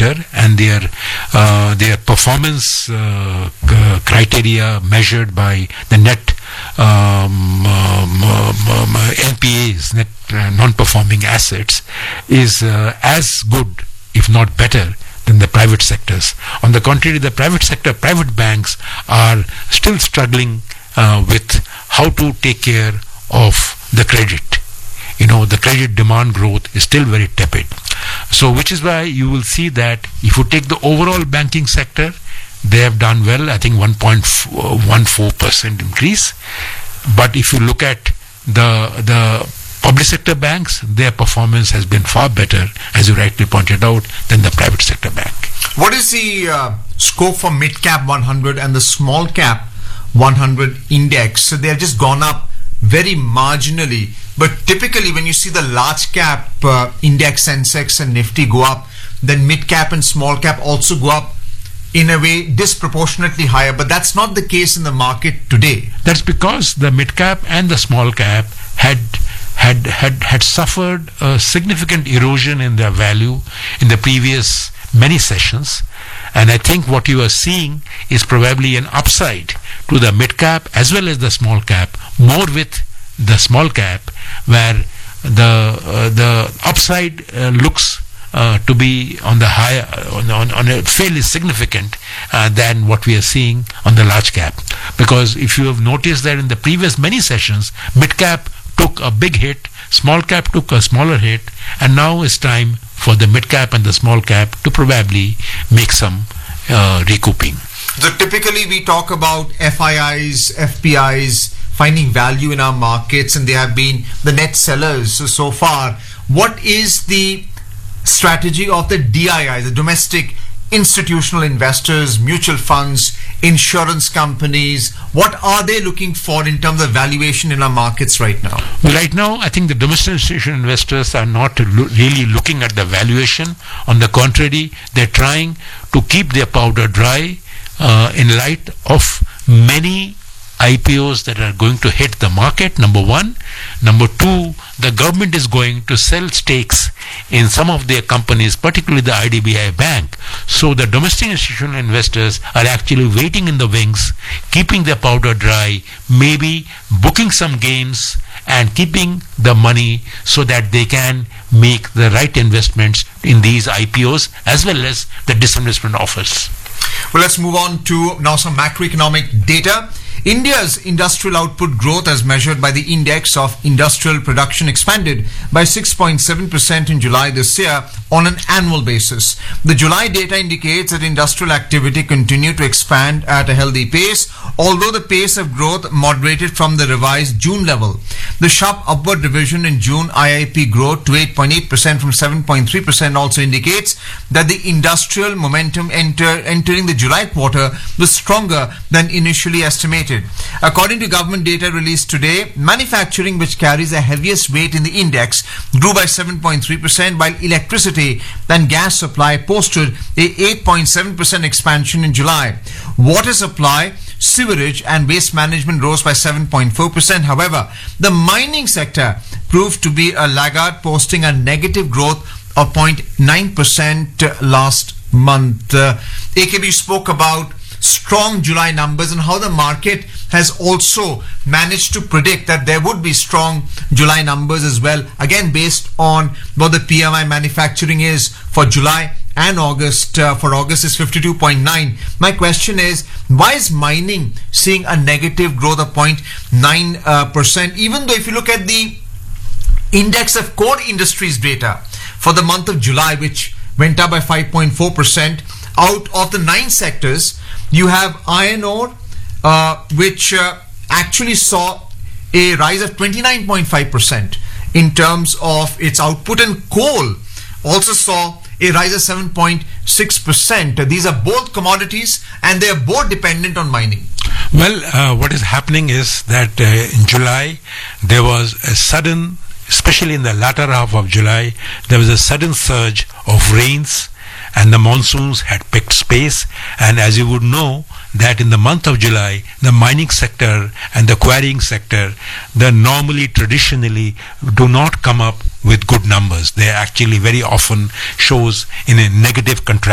better, and their performance criteria measured by the net NPAs, net non-performing assets, is as good, if not better, than the private sectors. On the contrary, the private banks are still struggling with how to take care of the credit. The credit demand growth is still very tepid. So, which is why you will see that if you take the overall banking sector, they have done well, I think 1.14% increase. But if you look at the public sector banks, their performance has been far better, as you rightly pointed out, than the private sector bank. What is the scope for mid-cap 100 and the small-cap 100 index? So they have just gone up very marginally. But typically when you see the large-cap index, Sensex and Nifty go up, then mid-cap and small-cap also go up in a way disproportionately higher. But that's not the case in the market today. That's because the mid-cap and the small-cap had suffered a significant erosion in their value in the previous many sessions, and I think what you are seeing is probably an upside to the mid cap as well as the small cap, more with the small cap, where the upside looks to be on the higher, on a fairly significant than what we are seeing on the large cap. Because if you have noticed that in the previous many sessions, mid cap took a big hit, small cap took a smaller hit, and now it's time for the mid cap and the small cap to probably make some recouping. So typically we talk about FIIs, FPIs finding value in our markets, and they have been the net sellers so far. What is the strategy of the DII, the domestic institutional investors, mutual funds, insurance companies? What are they looking for in terms of valuation in our markets right now? Well, right now, I think the domestic institutional investors are not really looking at the valuation. On the contrary, they're trying to keep their powder dry in light of many IPOs that are going to hit the market, number one. Number two, the government is going to sell stakes in some of their companies, particularly the IDBI Bank. So the domestic institutional investors are actually waiting in the wings, keeping their powder dry, maybe booking some gains and keeping the money so that they can make the right investments in these IPOs as well as the disinvestment offers. Well, let's move on to now some macroeconomic data. India's industrial output growth as measured by the Index of Industrial Production expanded by 6.7% in July this year on an annual basis. The July data indicates that industrial activity continued to expand at a healthy pace, although the pace of growth moderated from the revised June level. The sharp upward revision in June IIP growth to 8.8% from 7.3% also indicates that the industrial momentum entering the July quarter was stronger than initially estimated. According to government data released today, manufacturing, which carries the heaviest weight in the index, grew by 7.3%, while electricity and gas supply posted a 8.7% expansion in July. Water supply, sewerage and waste management rose by 7.4%. However, the mining sector proved to be a laggard, posting a negative growth of 0.9% last month. AKB spoke about strong July numbers and how the market has also managed to predict that there would be strong July numbers as well, again based on what the PMI manufacturing is for July and August. For August is 52.9. My question is, why is mining seeing a negative growth of 0.9%, even though if you look at the index of core industries data for the month of July, which went up by 5.4%, out of the 9 sectors, you have iron ore, which actually saw a rise of 29.5% in terms of its output, and coal also saw a rise of 7.6%. These are both commodities and they are both dependent on mining. Well, what is happening is that in July there was a sudden, especially in the latter half of July, there was a sudden surge of rains and the monsoons had picked pace. And as you would know, that in the month of July, the mining sector and the quarrying sector, they normally traditionally do not come up with good numbers. They actually very often shows in a negative contraction.